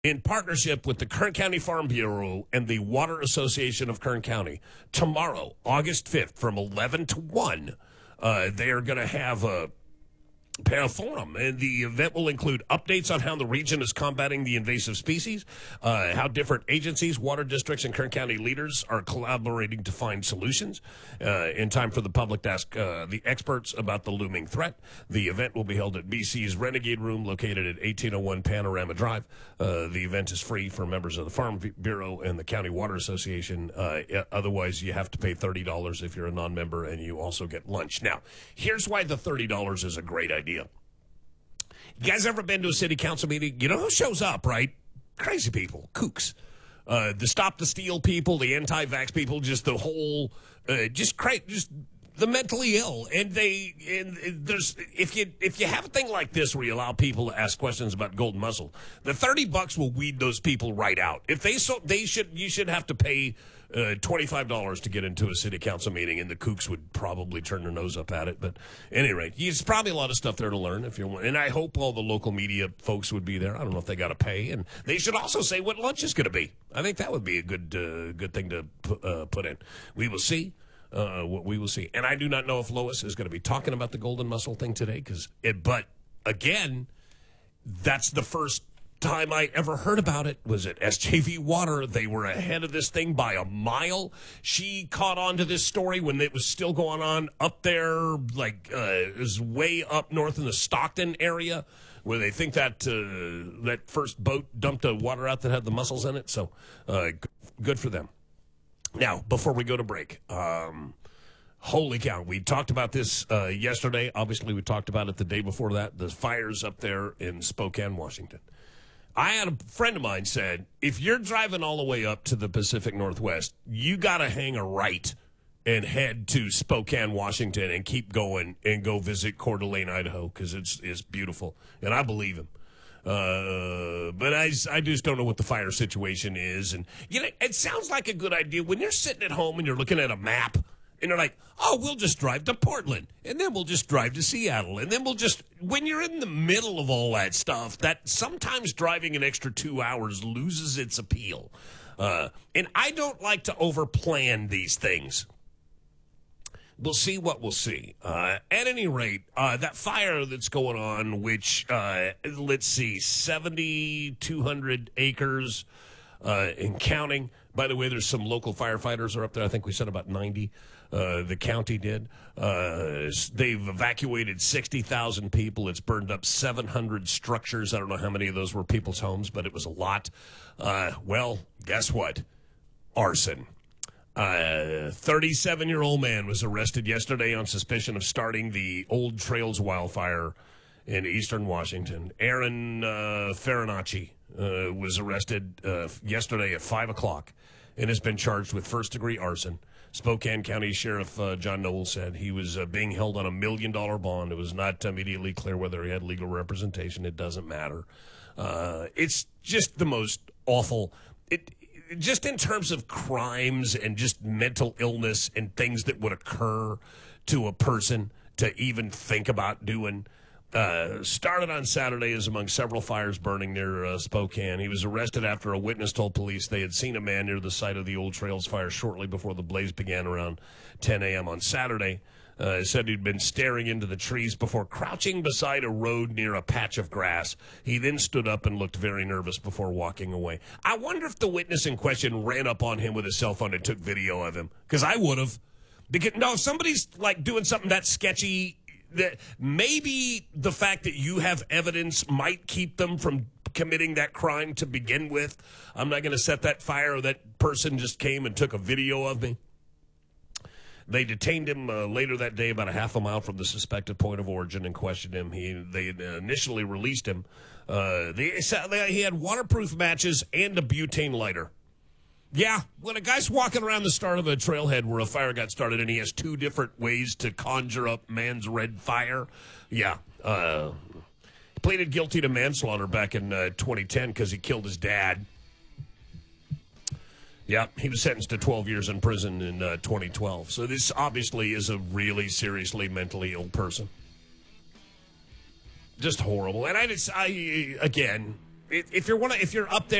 in partnership with the Kern County Farm Bureau and the Water Association of Kern County, tomorrow, August 5th, from 11 to 1, they are going to have a forum, and the event will include updates on how the region is combating the invasive species, how different agencies, water districts, and Kern County leaders are collaborating to find solutions in time for the public to ask the experts about the looming threat. The event will be held at BC's Renegade Room located at 1801 Panorama Drive. The event is free for members of the Farm Bureau and the County Water Association. Otherwise, you have to pay $30 if you're a non-member, and you also get lunch. Now, here's why the $30 is a great idea. You guys ever been to a city council meeting? You know who shows up, right? Crazy people, kooks. The Stop the Steal people, the anti-vax people, just the whole, just the mentally ill. And there's if you have a thing like this where you allow people to ask questions about golden mussel, the $30 will weed those people right out. If you should have to pay $25 to get into a city council meeting, and the kooks would probably turn their nose up at it. But at any rate, there's probably a lot of stuff there to learn if you want. And I hope all the local media folks would be there. I don't know if they got to pay, and they should also say what lunch is going to be. I think that would be a good thing to put in. We will see. What we will see. And I do not know if Lois is going to be talking about the golden mussel thing today, but again, that's the first time I ever heard about it was at SJV Water. They were ahead of this thing by a mile. She caught on to this story when it was still going on up there, it was way up north in the Stockton area, where they think that first boat dumped the water out that had the mussels in it. So good for them. Now, before we go to break, holy cow, we talked about this yesterday. Obviously, we talked about it the day before that, the fires up there in Spokane, Washington. I had a friend of mine said, if you're driving all the way up to the Pacific Northwest, you got to hang a right and head to Spokane, Washington, and keep going and go visit Coeur d'Alene, Idaho, because it's beautiful. And I believe him. But I just don't know what the fire situation is. And, it sounds like a good idea when you're sitting at home and you're looking at a map and you're like, oh, we'll just drive to Portland and then we'll just drive to Seattle. And then when you're in the middle of all that stuff, that sometimes driving an extra 2 hours loses its appeal. And I don't like to overplan these things. We'll see what we'll see. At any rate, that fire that's going on, which, let's see, 7,200 acres and counting. By the way, there's some local firefighters are up there. I think we said about 90. The county did. They've evacuated 60,000 people. It's burned up 700 structures. I don't know how many of those were people's homes, but it was a lot. Well, guess what? Arson. 37-year-old man was arrested yesterday on suspicion of starting the Old Trails wildfire in eastern Washington. Aaron Farinacci was arrested yesterday at 5 o'clock and has been charged with first-degree arson. Spokane County Sheriff John Noel said he was being held on $1 million bond. It was not immediately clear whether he had legal representation. It doesn't matter. It's just the most awful... Just in terms of crimes and just mental illness and things that would occur to a person to even think about doing. Started on Saturday as among several fires burning near Spokane. He was arrested after a witness told police they had seen a man near the site of the Old Trails fire shortly before the blaze began around 10 a.m. on Saturday. Said he'd been staring into the trees before crouching beside a road near a patch of grass. He then stood up and looked very nervous before walking away. I wonder if the witness in question ran up on him with a cell phone and took video of him, because I would have. If somebody's doing something that sketchy, that maybe the fact that you have evidence might keep them from committing that crime to begin with. I'm not going to set that fire, or that person just came and took a video of me. They detained him later that day, about a half a mile from the suspected point of origin, and questioned him. They initially released him. He had waterproof matches and a butane lighter. Yeah, when a guy's walking around the start of a trailhead where a fire got started and he has two different ways to conjure up man's red fire, yeah. Pleaded guilty to manslaughter back in 2010 because he killed his dad. Yeah, he was sentenced to 12 years in prison in 2012. So this obviously is a really seriously mentally ill person. Just horrible. And again, if you're up there.